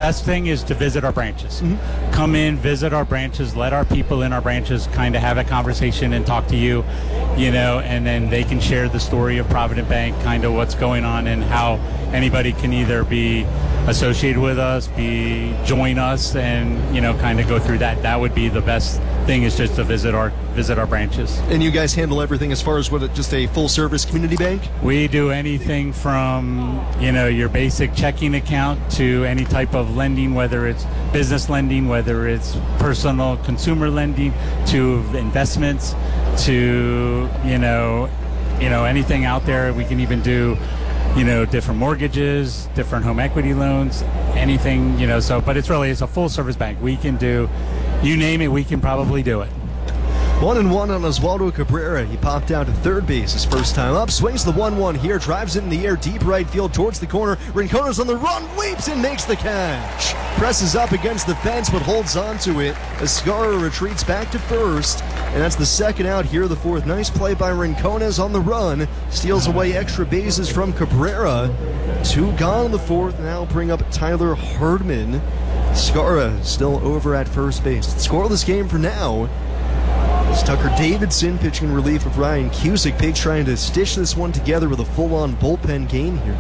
best thing is to visit our branches. Come in, visit our branches, let our people in our branches kind of have a conversation and talk to you, and then they can share the story of Provident Bank, kind of what's going on and how anybody can either be associated with us, join us, and kind of go through that. That would be the best thing, is just to visit our branches. And you guys handle everything as far as just a full service community bank? We do anything from your basic checking account to any type of lending, whether it's business lending, whether it's personal consumer lending, to investments, to anything out there. We can even do different mortgages, different home equity loans, anything, but it's a full service bank. We can do, you name it, we can probably do it. 1-1 on Oswaldo Cabrera. He popped out to third base his first time up. Swings the 1-1 here. Drives it in the air, deep right field towards the corner. Rincona's on the run. Leaps and makes the catch. Presses up against the fence, but holds on to it. Escara retreats back to first. And that's the second out here of the fourth. Nice play by Rincona's on the run. Steals away extra bases from Cabrera. 2 gone in the fourth. Now bring up Tyler Hardman. Escara still over at first base. Scoreless game for now. It's Tucker Davidson pitching in relief of Ryan Cusick. Pigs trying to stitch this one together with a full-on bullpen game here.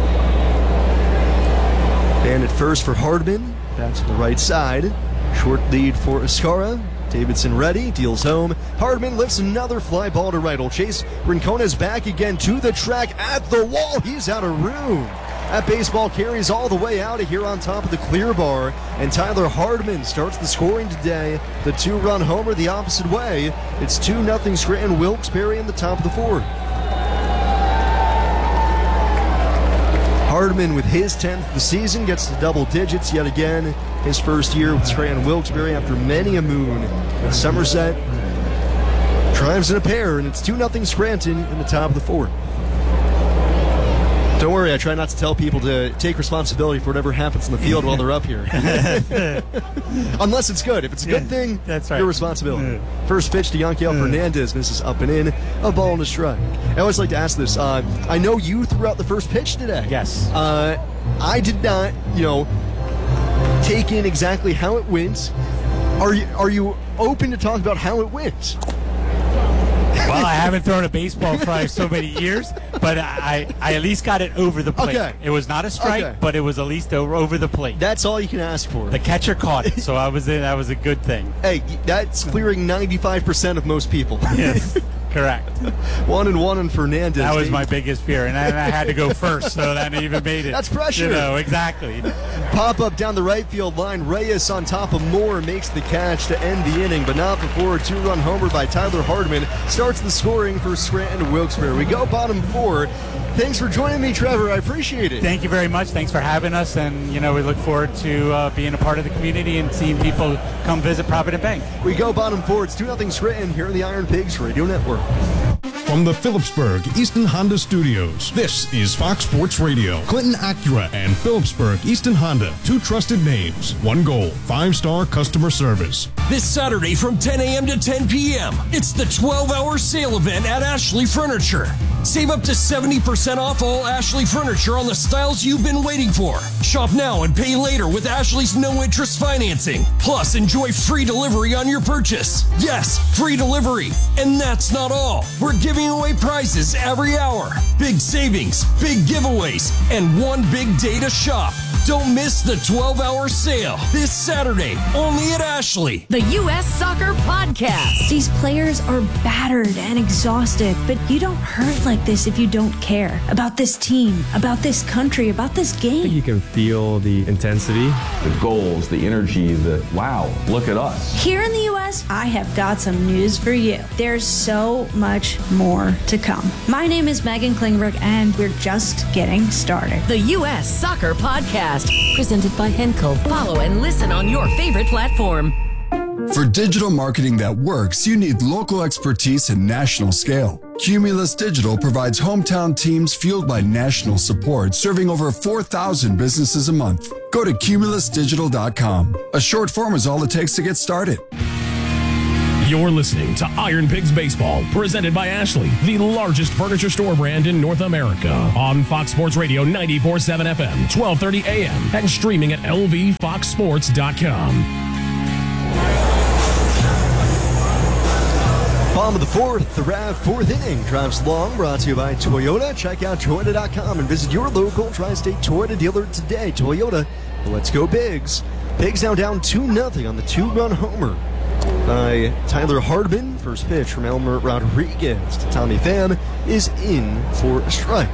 And at first for Hardman. That's on the right side. Short lead for Escara. Davidson ready, deals home. Hardman lifts another fly ball to right. Chase Rincona's back again to the track at the wall. He's out of room. That baseball carries all the way out of here on top of the clear bar, and Tyler Hardman starts the scoring today. The 2-run homer the opposite way. It's 2-0 Scranton Wilkes-Barre in the top of the fourth. Hardman with his 10th of the season gets to double digits yet again. His first year with Scranton Wilkes-Barre after many a moon with Somerset. Drives in a pair, and it's 2-0 Scranton in the top of the fourth. Don't worry, I try not to tell people to take responsibility for whatever happens in the field while they're up here. Unless it's good. If it's a good thing, that's right. Your responsibility. First pitch to Yanquiel Fernandez, misses up and in, a ball and a strike. I always like to ask this. I know you threw out the first pitch today. Yes. I did not, take in exactly how it went. Are you open to talk about how it went? Well, I haven't thrown a baseball for so many years, but I at least got it over the plate. Okay. It was not a strike, but it was at least over the plate. That's all you can ask for. The catcher caught it, so that was a good thing. Hey, that's clearing 95% of most people. Yes, correct. 1-1 on Fernandez. That was my biggest fear, and I had to go first, so that even made it. That's pressure. Exactly. Pop up down the right field line. Reyes on top of Moore makes the catch to end the inning, but not before a 2-run homer by Tyler Hardman starts the scoring for Scranton Wilkes-Barre. We go bottom 4. Thanks for joining me, Trevor. I appreciate it. Thank you very much. Thanks for having us, and we look forward to being a part of the community and seeing people come visit Provident Bank. We go bottom 4. It's 2-0 Scranton here on the Iron Pigs Radio Network. From the Phillipsburg Easton Honda Studios, this is Fox Sports Radio. Clinton Acura and Phillipsburg Easton Honda, 2 trusted names, 1 goal, 5-star customer service. This Saturday from 10 a.m. to 10 p.m., it's the 12-hour sale event at Ashley Furniture. Save up to 70% off all Ashley Furniture on the styles you've been waiting for. Shop now and pay later with Ashley's no-interest financing. Plus, enjoy free delivery on your purchase. Yes, free delivery. And that's not all. We're giving away prizes every hour. Big savings, big giveaways, and one big day to shop. Don't miss the 12-hour sale this Saturday, only at Ashley. The U.S. Soccer Podcast. These players are battered and exhausted, but you don't hurt like this if you don't care about this team, about this country, about this game. I think you can feel the intensity. The goals, the energy, wow, look at us. Here in the U.S., I have got some news for you. There's so much more to come. My name is Megan Klingberg, and we're just getting started. The U.S. Soccer Podcast, presented by Henkel. Follow and listen on your favorite platform. For digital marketing that works, you need local expertise and national scale. Cumulus Digital provides hometown teams fueled by national support, serving over 4,000 businesses a month. Go to cumulusdigital.com. A short form is all it takes to get started. You're listening to Iron Pigs Baseball, presented by Ashley, the largest furniture store brand in North America. On Fox Sports Radio 94.7 FM, 1230 AM, and streaming at lvfoxsports.com. Bottom of the fourth, the fourth inning drives long, brought to you by Toyota. Check out Toyota.com and visit your local Tri-State Toyota dealer today. Toyota, let's go Pigs. Pigs now down 2-0 on the two-run homer by Tyler Hardman. First pitch from Elmer Rodriguez to Tommy Pham is in for a strike.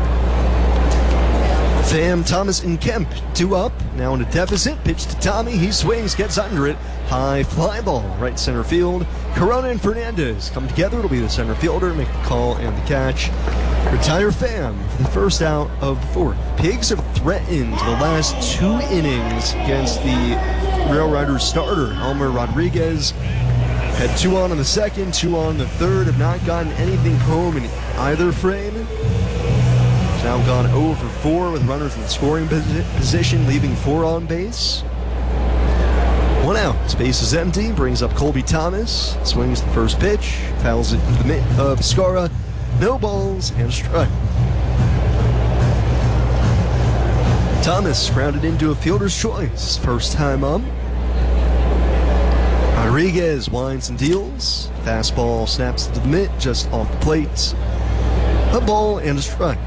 Pham, Thomas, and Kemp 2 up, now in a deficit. Pitch to Tommy, he swings, gets under it. High fly ball, right center field. Corona and Fernandez come together. It'll be the center fielder, make the call and the catch. Retire Pham for the first out of the fourth. Pigs have threatened the last 2 innings against the Rail Riders starter, Elmer Rodriguez. Had 2 on in the second, 2 on in the third. Have not gotten anything home in either frame. He's now gone 0 for 4 with runners in the scoring position, leaving 4 on base. 1 out. Base is empty. Brings up Colby Thomas. Swings the first pitch. Fouls it into the mitt of Scara. No balls and strike. Thomas grounded into a fielder's choice. First time up. Rodriguez winds and deals. Fastball snaps into the mitt just off the plate. A ball and a strike.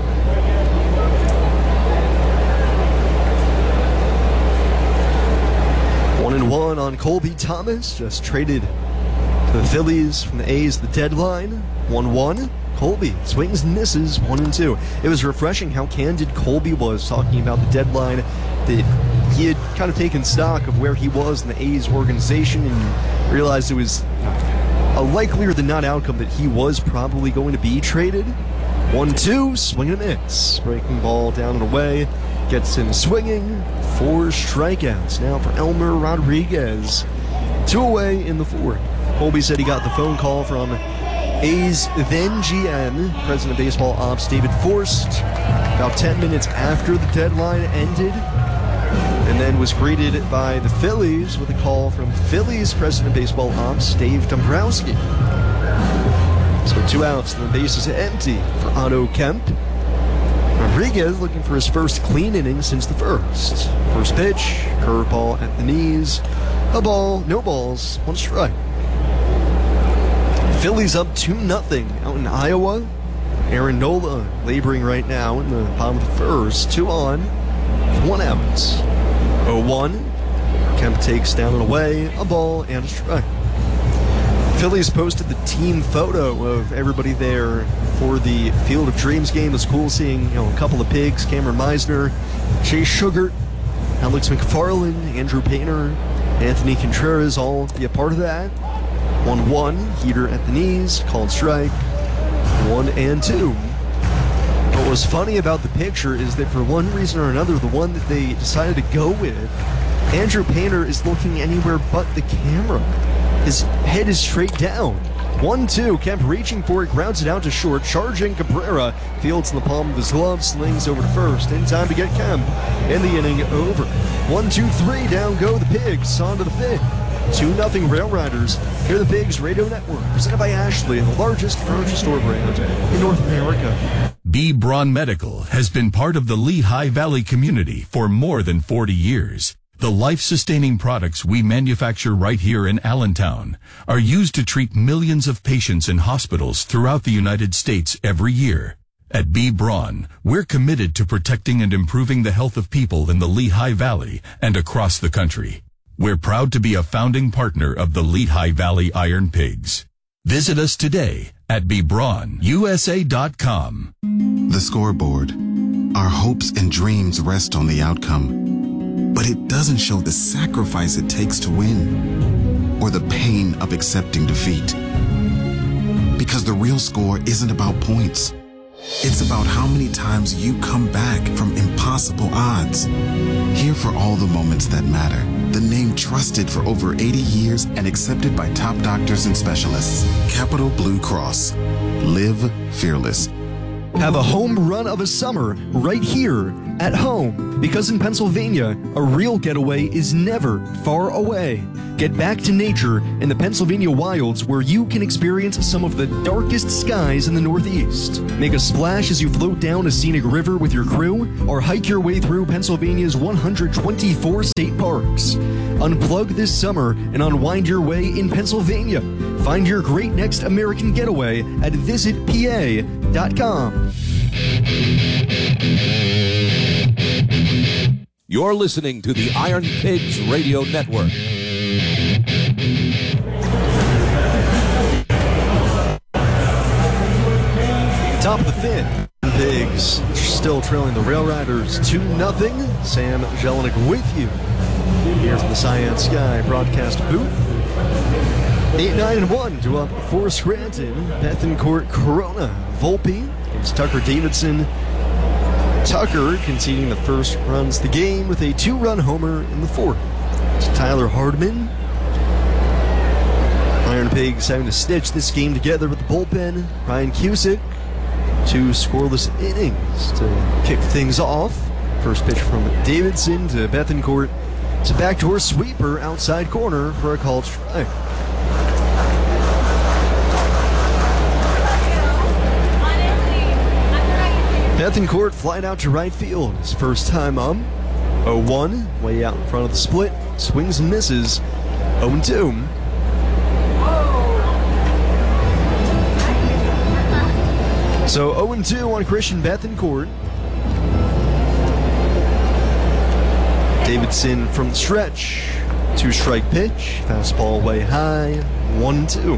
1-1 on Colby Thomas, just traded to the Phillies from the A's at the deadline. 1-1. Colby swings and misses, 1-2. It was refreshing how candid Colby was talking about the deadline, that he had kind of taken stock of where he was in the A's organization and realized it was a likelier than not outcome that he was probably going to be traded. 1-2, swing and a miss. Breaking ball down and away. Gets him swinging. 4 strikeouts now for Elmer Rodriguez. 2 away in the fourth. Colby said he got the phone call from A's then GM, President of Baseball Ops David Forst, about 10 minutes after the deadline ended, and then was greeted by the Phillies with a call from Phillies President of Baseball Ops Dave Dombrowski. So 2 outs and the base is empty for Otto Kemp. Rodriguez looking for his first clean inning since the first. First pitch, curveball at the knees, a ball, no balls, 1 strike. Phillies up 2-0 out in Iowa. Aaron Nola laboring right now in the bottom of the first. 2 on, 1 out. 0-1. Kemp takes down and away, a ball and a strike. Phillies posted the team photo of everybody there for the Field of Dreams game. It was cool seeing a couple of Pigs, Cameron Meisner, Chase Sugar, Alex McFarland, Andrew Painter, Anthony Contreras all be a part of that. 1-1, heater at the knees, called strike. 1-2. What was funny about the picture is that for one reason or another, the one that they decided to go with, Andrew Painter is looking anywhere but the camera. His head is straight down. 1-2, Kemp reaching for it, grounds it out to short, charging Cabrera, fields in the palm of his glove, slings over to first, in time to get Kemp, and the inning over. 1-2-3, down go the Pigs, on to the fifth. 2-0 Rail Riders. Here are the Pigs Radio Network, presented by Ashley, the largest furniture store brand in North America. B. Braun Medical has been part of the Lehigh Valley community for more than 40 years. The life-sustaining products we manufacture right here in Allentown are used to treat millions of patients in hospitals throughout the United States every year. At B. Braun, we're committed to protecting and improving the health of people in the Lehigh Valley and across the country. We're proud to be a founding partner of the Lehigh Valley Iron Pigs. Visit us today at bbraunusa.com. The scoreboard. Our hopes and dreams rest on the outcome, but it doesn't show the sacrifice it takes to win or the pain of accepting defeat. Because the real score isn't about points. It's about how many times you come back from impossible odds. Here for all the moments that matter. The name trusted for over 80 years and accepted by top doctors and specialists. Capital Blue Cross. Live fearless. Have a home run of a summer right here at home. Because in Pennsylvania, a real getaway is never far away. Get back to nature in the Pennsylvania wilds where you can experience some of the darkest skies in the Northeast. Make a splash as you float down a scenic river with your crew, or hike your way through Pennsylvania's 124 state parks. Unplug this summer and unwind your way in Pennsylvania. Find your great next American getaway at visitpa.com. You're listening to the Iron Pigs Radio Network. Top of the fifth, Pigs still trailing the Rail Riders 2-0. Sam Jelinek with you here from the Cyan Sky broadcast booth. 8-9-1 to up for Scranton. Bethencourt, Corona, Volpe. It's Tucker Davidson. Tucker conceding the first runs of the game with a 2-run homer in the fourth. It's Tyler Hardman. Iron Pigs having to stitch this game together with the bullpen. Ryan Cusick. 2 scoreless innings to kick things off. First pitch from Davidson to Bethencourt. It's a backdoor sweeper outside corner for a called strike. Bethencourt flied out to right field. His first time up. 0-1, way out in front of the split. Swings and misses. 0-2. So 0-2 on Christian Bethencourt. Davidson from the stretch. 2-strike pitch. Fastball way high. 1-2.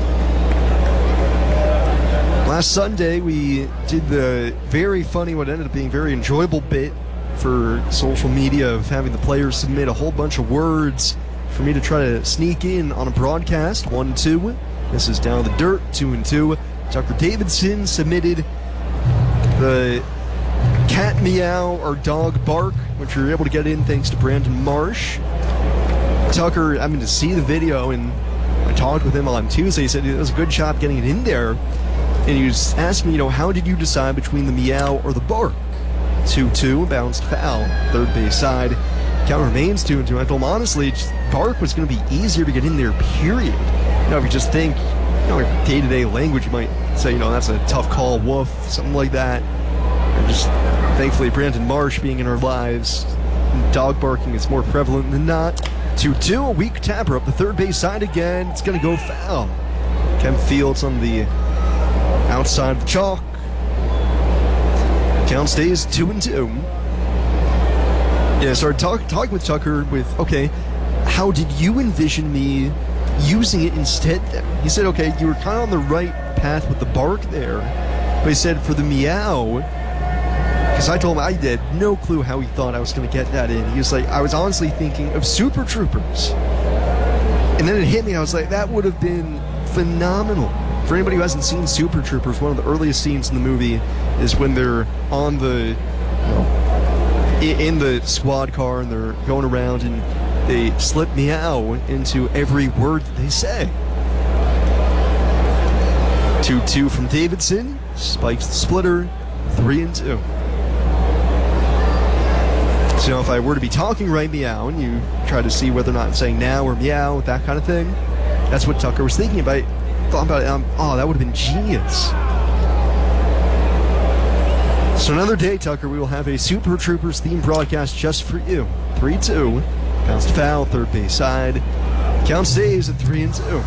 Last Sunday, we did the very funny, what ended up being very enjoyable bit for social media of having the players submit a whole bunch of words for me to try to sneak in on a broadcast. 1-2. This is down the dirt. 2-2. Tucker Davidson submitted the cat meow or dog bark, which we were able to get in thanks to Brandon Marsh. Tucker, having to see the video, and I talked with him on Tuesday. He said it was a good job getting it in there. And he was asking me, how did you decide between the meow or the bark? 2-2, bounced foul, third base side. Count remains 2-2. I told him, honestly, bark was going to be easier to get in there, period. If you just think, day-to-day language, you might say, that's a tough call, woof, something like that. And just, thankfully, Brandon Marsh being in our lives, dog barking is more prevalent than not. 2-2, a weak tapper up the third base side again. It's going to go foul. Kemp Fields on the outside of the chalk. Count stays 2-2. Yeah, so I talking with Tucker with, how did you envision me using it instead then? He said, you were kind of on the right path with the bark there. But he said for the meow, because I told him I had no clue how he thought I was going to get that in. He was like, I was honestly thinking of Super Troopers. And then it hit me, I was like, that would have been phenomenal. For anybody who hasn't seen Super Troopers, one of the earliest scenes in the movie is when they're on the, in the squad car and they're going around and they slip meow into every word that they say. 2-2 from Davidson, spikes the splitter, 3-2. So if I were to be talking right meow and you try to see whether or not I'm saying now or meow, that kind of thing, that's what Tucker was thinking about. Thought about it, that would have been genius. So another day, Tucker, we will have a Super Troopers themed broadcast just for you. 3-2, bounced foul, third base side. Count stays at 3-2.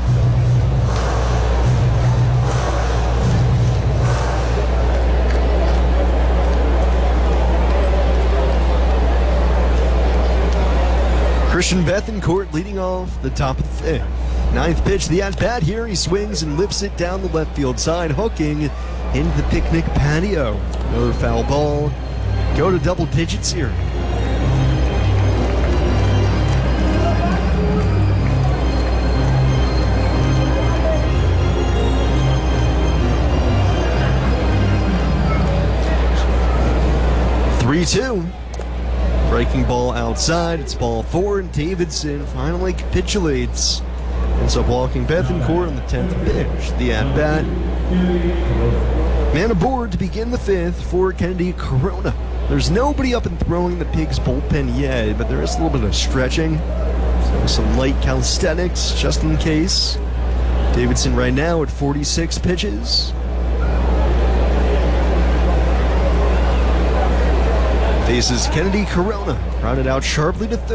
Christian Bethencourt leading off the top of the fifth. Ninth pitch, the at-bat here. He swings and lifts it down the left field side, hooking into the picnic patio. Another foul ball. Go to double digits here. Three-two. Breaking ball outside. It's ball 4, and Davidson finally capitulates. Ends up walking Bethencourt on the 10th pitch. The at-bat. Man aboard to begin the 5th for Kennedy Corona. There's nobody up and throwing the Pigs bullpen yet, but there is a little bit of stretching. Some light calisthenics just in case. Davidson right now at 46 pitches. Faces Kennedy Corona, rounded out sharply to third.